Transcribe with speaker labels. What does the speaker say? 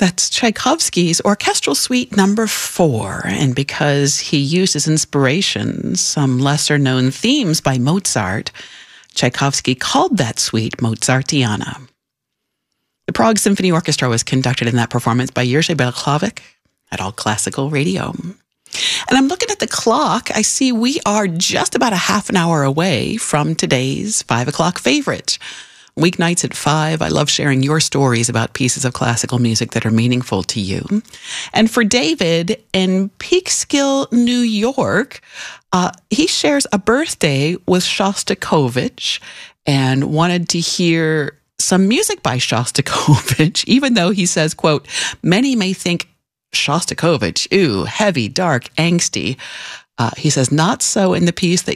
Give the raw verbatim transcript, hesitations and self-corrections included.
Speaker 1: That's Tchaikovsky's Orchestral Suite number four. And because he used as inspiration some lesser-known themes by Mozart, Tchaikovsky called that suite Mozartiana. The Prague Symphony Orchestra was conducted in that performance by Jerzy Bělohlavek at All Classical Radio. And I'm looking at the clock. I see we are just about a half an hour away from today's five o'clock favorite. Weeknights at five, I love sharing your stories about pieces of classical music that are meaningful to you. And for David in Peekskill, New York, uh, he shares a birthday with Shostakovich and wanted to hear some music by Shostakovich, even though he says, quote, many may think Shostakovich, ooh, heavy, dark, angsty. Uh, he says, not so in the piece that